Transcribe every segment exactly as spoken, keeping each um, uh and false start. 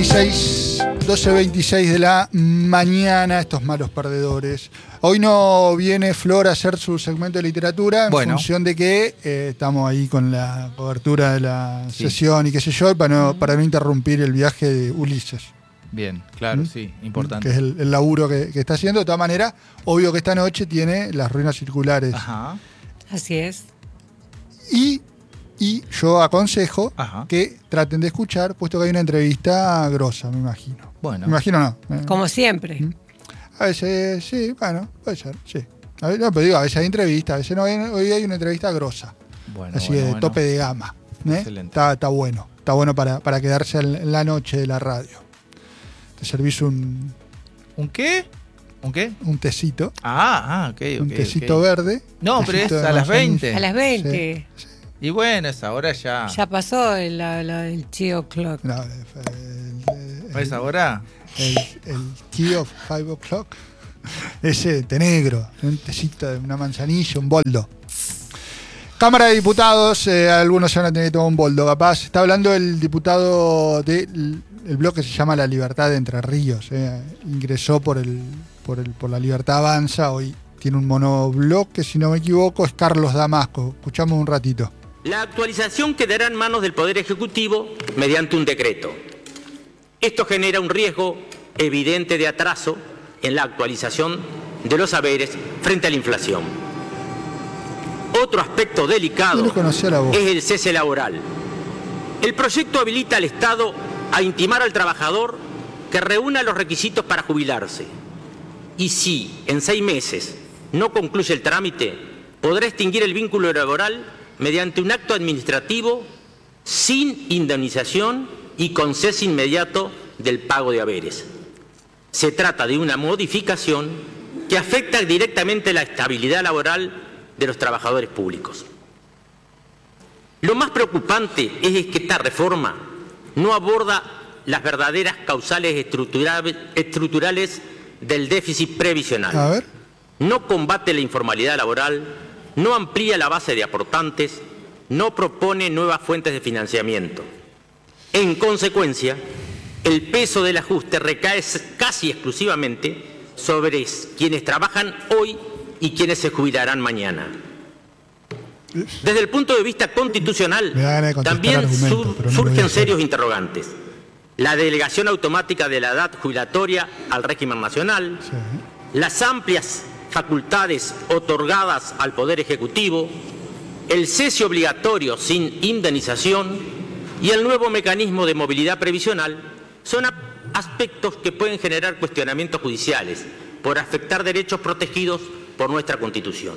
veintiséis, doce veintiséis de la mañana, estos malos perdedores. Hoy no viene Flor a hacer su segmento de literatura en bueno. función de que eh, estamos ahí con la cobertura de la sí. sesión y qué sé yo, y para no, para no interrumpir el viaje de Ulises. Bien, claro, ¿Mm? sí, importante. Que es el, el laburo que, que está haciendo. De todas maneras, obvio que esta noche tiene las ruinas circulares. Ajá. Así es. Y, y yo aconsejo Ajá. que traten de escuchar, puesto que hay una entrevista grosa, me imagino. Bueno. Me imagino no. Como siempre. ¿Mm? A veces, sí, bueno, puede ser, sí. A veces, no, pero digo, a veces hay entrevistas, a veces no hay, hoy hay una entrevista grosa. Bueno, así bueno, de bueno. tope de gama. ¿eh? Excelente. Está, está bueno, está bueno para, para quedarse en la noche de la radio. Te servís un... ¿Un qué? ¿Un qué? Un tecito. Ah, ah, ok, ok. Un tecito okay. verde. No, pero es a las veinte. A las veinte. Sí, sí. Y bueno, esa hora ya. Ya pasó el, la, el Chio Clock. No, el, el, ¿A esa hora? El, el Key of Five O'Clock. Ese té negro. Un tecito de una manzanilla, un boldo. Cámara de Diputados, eh, algunos se van a tener que tomar un boldo, capaz. Está hablando el diputado del el bloque que se llama La Libertad de Entre Ríos. Eh. Ingresó por el, por el por La Libertad Avanza. Hoy tiene un monobloque, si no me equivoco, es Carlos Damasco. Escuchamos un ratito. La actualización quedará en manos del Poder Ejecutivo mediante un decreto. Esto genera un riesgo evidente de atraso en la actualización de los haberes frente a la inflación. Otro aspecto delicado es el cese laboral. El proyecto habilita al Estado a intimar al trabajador que reúna los requisitos para jubilarse. Y si en seis meses no concluye el trámite, podrá extinguir el vínculo laboral mediante un acto administrativo sin indemnización y con cese inmediato del pago de haberes. Se trata de una modificación que afecta directamente la estabilidad laboral de los trabajadores públicos. Lo más preocupante es que esta reforma no aborda las verdaderas causales estructurales del déficit previsional. A ver. No combate la informalidad laboral, no amplía la base de aportantes, no propone nuevas fuentes de financiamiento. En consecuencia, el peso del ajuste recae casi exclusivamente sobre quienes trabajan hoy y quienes se jubilarán mañana. Desde el punto de vista constitucional, también sur, no surgen serios interrogantes. La delegación automática de la edad jubilatoria al régimen nacional, sí. Las amplias facultades otorgadas al Poder Ejecutivo, el cese obligatorio sin indemnización y el nuevo mecanismo de movilidad previsional son aspectos que pueden generar cuestionamientos judiciales por afectar derechos protegidos por nuestra Constitución.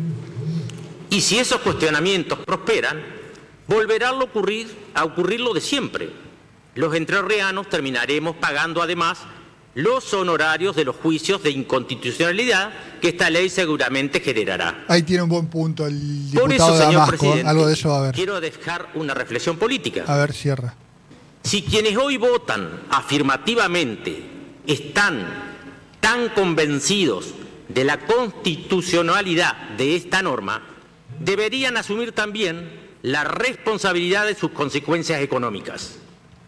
Y si esos cuestionamientos prosperan, volverá a ocurrir, a ocurrir lo de siempre. Los entrerrianos terminaremos pagando además los honorarios de los juicios de inconstitucionalidad que esta ley seguramente generará. Ahí tiene un buen punto el diputado Por eso, señor Damasco, presidente, algo de eso va a haber. Quiero dejar una reflexión política. A ver, cierra. Si quienes hoy votan afirmativamente están tan convencidos de la constitucionalidad de esta norma, deberían asumir también la responsabilidad de sus consecuencias económicas.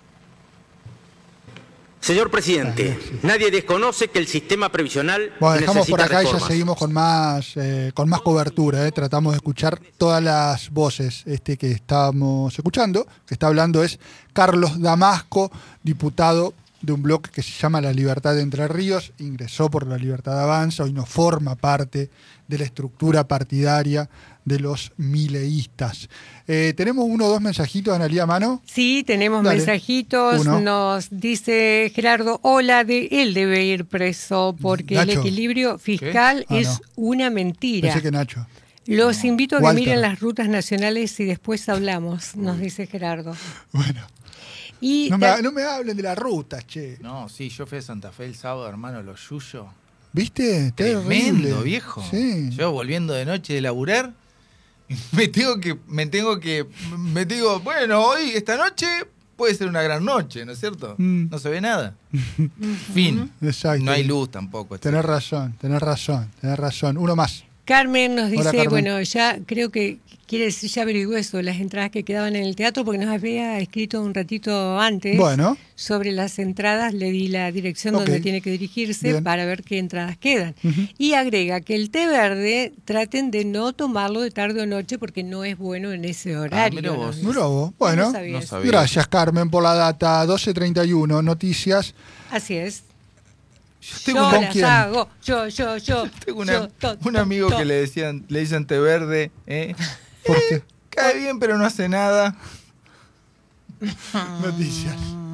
Señor presidente, ah, sí. Nadie desconoce que el sistema previsional bueno, dejamos necesita por acá reformas. Y ya seguimos con más eh, con más cobertura. Eh. Tratamos de escuchar todas las voces. Este que estamos escuchando, que está hablando es Carlos Damasco, diputado de un bloque que se llama La Libertad de Entre Ríos. Ingresó por La Libertad Avanza, hoy no forma parte de la estructura partidaria de los mileístas. Eh, ¿Tenemos uno o dos mensajitos, Analía Mano? Sí, tenemos Dale. mensajitos. Uno. Nos dice Gerardo, hola, de él debe ir preso porque Nacho. El equilibrio fiscal Ah, es no. una mentira. Pensé que Nacho. Los no. invito a Walter. que miren las rutas nacionales y después hablamos, nos dice Gerardo. Bueno. Y no, me, ta- no me hablen de las rutas, che. No, sí, yo fui a Santa Fe el sábado, hermano, los yuyos. ¿Viste? Tremendo, Terrible. viejo. Sí. Yo volviendo de noche de laburar, me tengo que, me tengo que, me digo, bueno, hoy, esta noche, puede ser una gran noche, ¿no es cierto? Mm. No se ve nada. Fin. Exacto. No hay luz tampoco. Tenés razón, tenés razón, tenés razón. Uno más. Carmen nos dice, Hola, Carmen. bueno, ya creo que quiere decir, ya averigué eso, las entradas que quedaban en el teatro, porque nos había escrito un ratito antes Bueno. sobre las entradas, le di la dirección Ok. donde tiene que dirigirse Bien. para ver qué entradas quedan. Ujú. Y agrega que el té verde traten de no tomarlo de tarde o noche porque no es bueno en ese horario. mirá ¿no? vos. Mirá vos. No Bueno, sabía No eso. sabía. gracias Carmen por la data. doce treinta y uno, noticias. Así es. Yo Yo tengo, ¿Con las quién? hago, yo, yo, yo. tengo una- yo, to, un to, amigo to. que le decían, le dicen té verde, ¿eh? ¿Por qué? Cae bien, pero no hace nada. Noticias.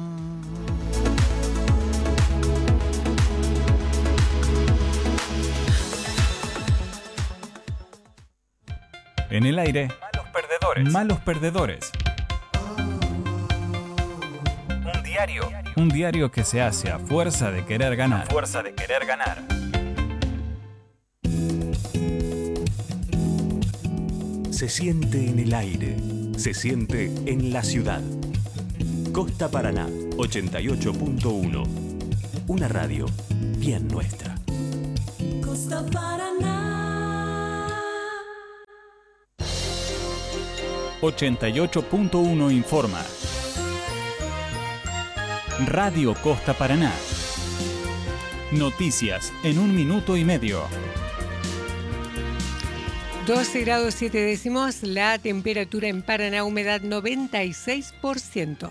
En el aire, malos perdedores. Malos perdedores. Un diario. Un diario que se hace a fuerza de querer ganar. A fuerza de querer ganar. Se siente en el aire, se siente en la ciudad. Costa Paraná, ochenta y ocho punto uno. Una radio bien nuestra. Costa Paraná. ochenta y ocho punto uno informa. Radio Costa Paraná. Noticias en un minuto y medio. doce grados siete décimos, la temperatura en Paraná, humedad noventa y seis por ciento.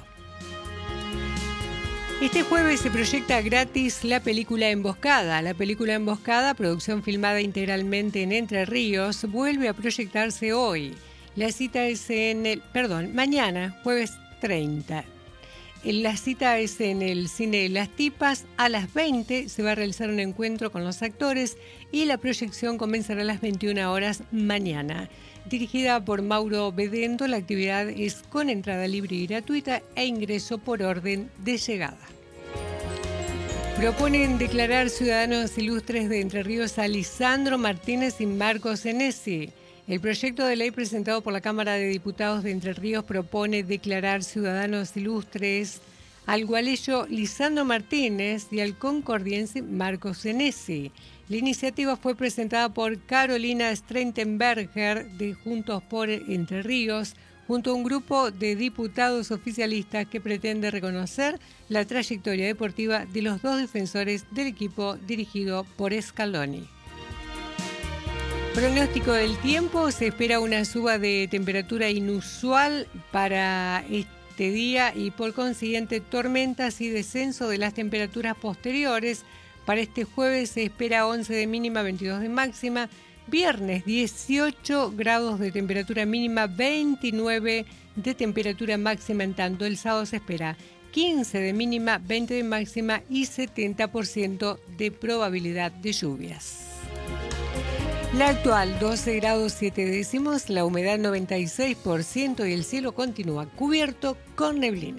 Este jueves se proyecta gratis la película Emboscada. La película Emboscada, producción filmada integralmente en Entre Ríos, vuelve a proyectarse hoy. La cita es en el, perdón, mañana, jueves treinta. La cita es en el cine Las Tipas. A las veinte se va a realizar un encuentro con los actores y la proyección comenzará a las veintiuna horas mañana. Dirigida por Mauro Bedendo, la actividad es con entrada libre y gratuita e ingreso por orden de llegada. Proponen declarar ciudadanos ilustres de Entre Ríos a Lisandro Martínez y Marcos Senesi. El proyecto de ley presentado por la Cámara de Diputados de Entre Ríos propone declarar ciudadanos ilustres al gualeyo Lisandro Martínez y al concordiense Marcos Senesi. La iniciativa fue presentada por Carolina Streitenberger de Juntos por Entre Ríos, junto a un grupo de diputados oficialistas que pretende reconocer la trayectoria deportiva de los dos defensores del equipo dirigido por Scaloni. Pronóstico del tiempo, se espera una suba de temperatura inusual para este día y por consiguiente tormentas y descenso de las temperaturas posteriores. Para este jueves se espera once de mínima, veintidós de máxima. Viernes dieciocho grados de temperatura mínima, veintinueve de temperatura máxima. En tanto, el sábado se espera quince de mínima, veinte de máxima y setenta por ciento de probabilidad de lluvias. La actual doce grados siete décimos, la humedad noventa y seis por ciento y el cielo continúa cubierto con neblina.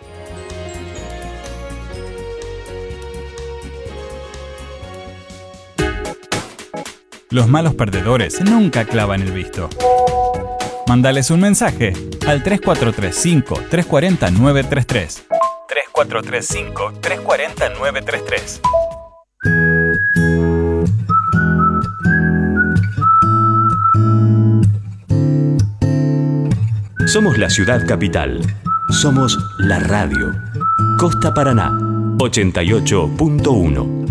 Los malos perdedores nunca clavan el visto. Mándales un mensaje al tres cuatro tres cinco, tres cuatro cero, nueve tres tres. tres cuatro tres cinco, tres cuatro cero, nueve tres tres. Somos la ciudad capital. Somos la radio. Costa Paraná, ochenta y ocho punto uno.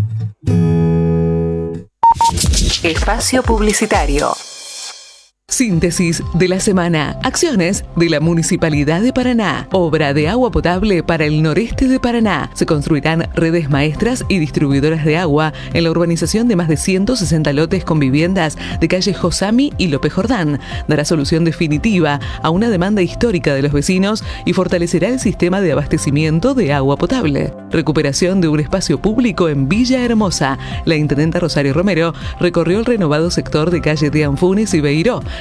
Espacio publicitario. Síntesis de la semana. Acciones de la Municipalidad de Paraná. Obra de agua potable para el noreste de Paraná. Se construirán redes maestras y distribuidoras de agua en la urbanización de más de ciento sesenta lotes con viviendas de calle Josami y López Jordán. Dará solución definitiva a una demanda histórica de los vecinos y fortalecerá el sistema de abastecimiento de agua potable. Recuperación de un espacio público en Villa Hermosa. La intendenta Rosario Romero recorrió el renovado sector de calle de Anfunes y Beiró,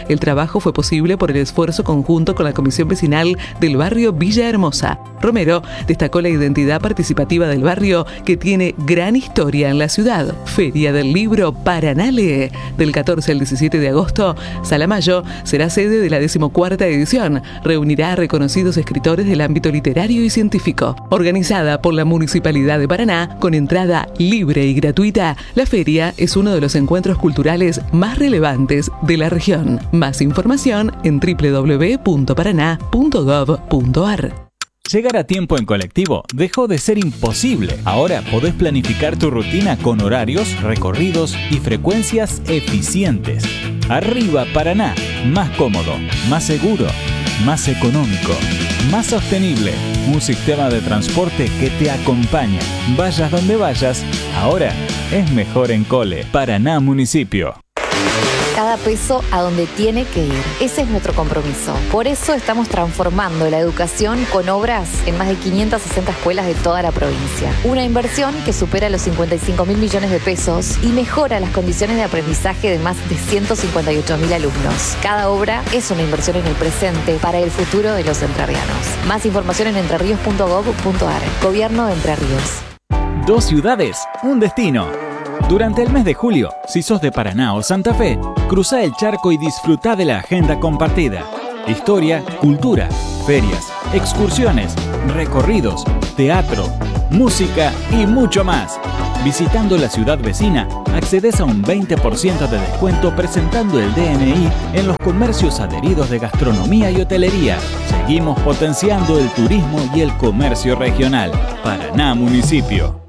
El trabajo fue posible por el esfuerzo conjunto con la Comisión Vecinal del barrio Villa Hermosa. Romero destacó la identidad participativa del barrio, que tiene gran historia en la ciudad. Feria del Libro Paraná Lee. Del catorce al diecisiete de agosto, Salamayo será sede de la decimocuarta edición. Reunirá a reconocidos escritores del ámbito literario y científico. Organizada por la Municipalidad de Paraná, con entrada libre y gratuita, la feria es uno de los encuentros culturales más relevantes de la región. Más información en doble u doble u doble u punto paraná punto gov punto ar. Llegar a tiempo en colectivo dejó de ser imposible. Ahora podés planificar tu rutina con horarios, recorridos y frecuencias eficientes. Arriba Paraná, más cómodo, más seguro, más económico, más sostenible. Un sistema de transporte que te acompaña. Vayas donde vayas, ahora es mejor en Cole. Paraná Municipio. Cada peso a donde tiene que ir. Ese es nuestro compromiso. Por eso estamos transformando la educación con obras en más de quinientas sesenta escuelas de toda la provincia. Una inversión que supera los cincuenta y cinco mil millones de pesos y mejora las condiciones de aprendizaje de más de ciento cincuenta y ocho mil alumnos. Cada obra es una inversión en el presente para el futuro de los entrerrianos. Más información en entrerríos punto gov punto ar. Gobierno de Entre Ríos. Dos ciudades, un destino. Durante el mes de julio, si sos de Paraná o Santa Fe, cruzá el charco y disfrutá de la agenda compartida. Historia, cultura, ferias, excursiones, recorridos, teatro, música y mucho más. Visitando la ciudad vecina, accedes a un veinte por ciento de descuento presentando el D N I en los comercios adheridos de gastronomía y hotelería. Seguimos potenciando el turismo y el comercio regional. Paraná Municipio.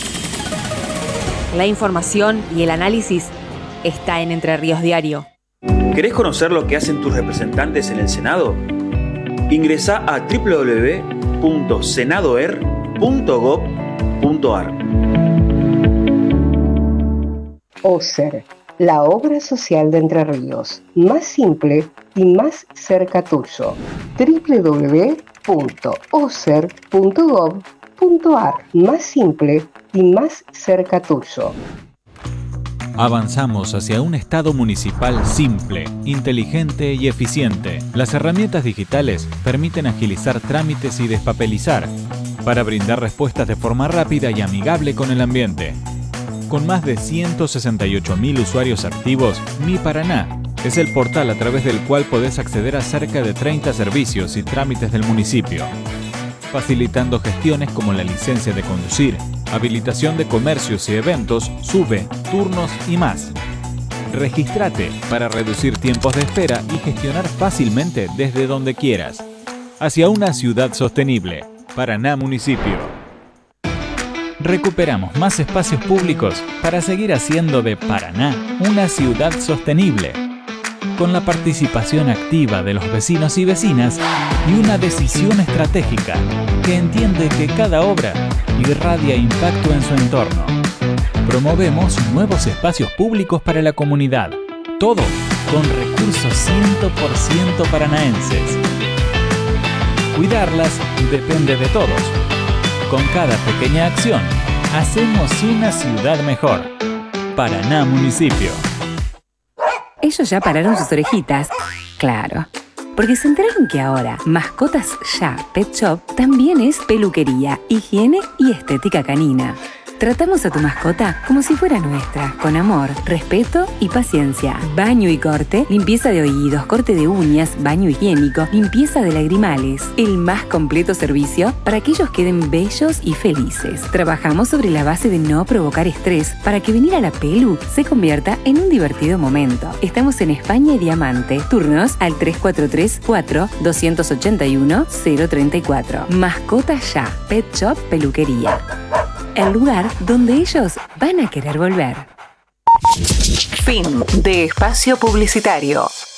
La información y el análisis está en Entre Ríos Diario. ¿Querés conocer lo que hacen tus representantes en el Senado? Ingresá a doble u doble u doble u punto senadoer punto gov punto ar. OSER, la obra social de Entre Ríos, más simple y más cerca tuyo. doble u doble u doble u punto oser punto gov punto ar, más simple y más cerca tuyo. Avanzamos hacia un Estado municipal simple, inteligente y eficiente. Las herramientas digitales permiten agilizar trámites y despapelizar para brindar respuestas de forma rápida y amigable con el ambiente. Con más de ciento sesenta y ocho mil usuarios activos, Mi Paraná es el portal a través del cual podés acceder a cerca de treinta servicios y trámites del municipio, facilitando gestiones como la licencia de conducir, habilitación de comercios y eventos, SUBE, turnos y más. Regístrate para reducir tiempos de espera y gestionar fácilmente desde donde quieras. Hacia una ciudad sostenible. Paraná Municipio. Recuperamos más espacios públicos para seguir haciendo de Paraná una ciudad sostenible, con la participación activa de los vecinos y vecinas y una decisión estratégica que entiende que cada obra irradia impacto en su entorno. Promovemos nuevos espacios públicos para la comunidad, todo con recursos cien por ciento paranaenses. Cuidarlas depende de todos. Con cada pequeña acción, hacemos una ciudad mejor. Paraná Municipio. Ellos ya pararon sus orejitas. Claro. Porque se enteraron que ahora Mascotas Ya Pet Shop también es peluquería, higiene y estética canina. Tratamos a tu mascota como si fuera nuestra, con amor, respeto y paciencia. Baño y corte, limpieza de oídos, corte de uñas, baño higiénico, limpieza de lagrimales. El más completo servicio para que ellos queden bellos y felices. Trabajamos sobre la base de no provocar estrés para que venir a la pelu se convierta en un divertido momento. Estamos en España y Diamante. Turnos al tres cuatro tres, cuatro, dos ocho uno, cero tres cuatro. Mascotas Ya Pet Shop Peluquería. El lugar donde ellos van a querer volver. Fin de espacio publicitario.